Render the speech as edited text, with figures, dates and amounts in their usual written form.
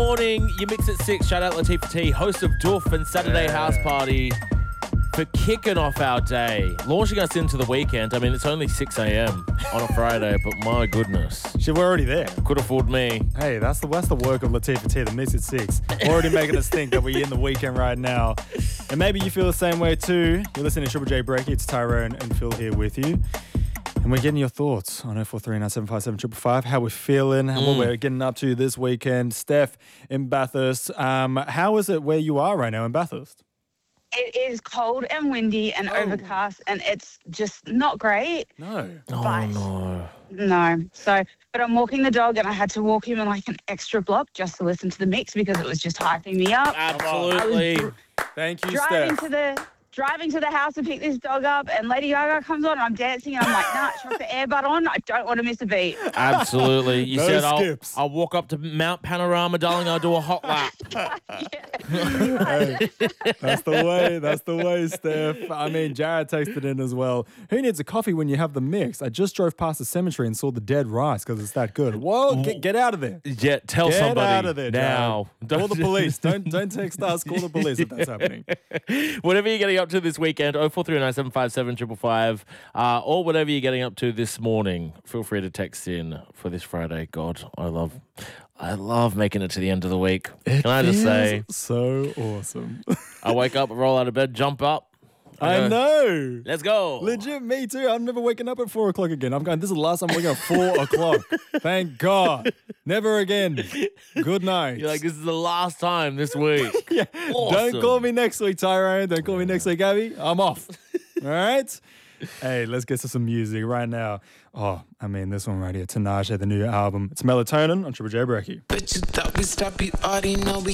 Morning, you mix at 6. Shout out Latifah T, host of Doof and Saturday House Party, for kicking off our day, launching us into the weekend. I mean, it's only 6 a.m. on a Friday, but my goodness. Shit, we're already there. Could have fooled me. Hey, that's the work of Latifah T, the mix at 6. Already making us think that we're in the weekend right now. And maybe you feel the same way too. You're listening to Triple J Breaky. It's Tyrone and Phil here with you. And we're getting your thoughts on 0439757555, how we're feeling, what we're getting up to this weekend. Steph in Bathurst. How is it where you are right now in Bathurst? It is cold and windy and overcast, and it's just not great. No. No. So, but I'm walking the dog, and I had to walk him in like an extra block just to listen to the mix because it was just hyping me up. Absolutely. Thank you, Driving Steph. to the house to pick this dog up, and Lady Gaga comes on, and I'm dancing, and I'm like, nah, chuck the earbud on. I don't want to miss a beat. Absolutely. You No said skips. I'll walk up to Mount Panorama, darling. I'll do a hot lap. Hey, that's the way, Steph. I mean, Jared texted in as well. Who needs a coffee when you have the mix? I just drove past the cemetery and saw the dead rice because it's that good. Whoa, get out of there. Yeah, tell Get somebody out of there, now. Call the police. Don't text us. Call the police if that's happening. Whatever you're getting up to this weekend, 0439757555, or whatever you're getting up to this morning, feel free to text in for this Friday. God, I love making it to the end of the week. Can I just say, so awesome. I wake up, roll out of bed, jump up. I know. Let's go. Legit, me too. I'm never waking up at 4 o'clock again. I'm going, this is the last time I'm waking up at 4 o'clock. Thank God. Never again. Good night. You're like, this is the last time this week. Yeah. Awesome. Don't call me next week, Tyrone. Don't call me next week, Abby. I'm off. All right? Hey, let's get to some music right now. Oh, I mean, this one right here, Tinashe, the new album. It's Melatonin on Triple J Breaky. But you thought we stopped, you already know we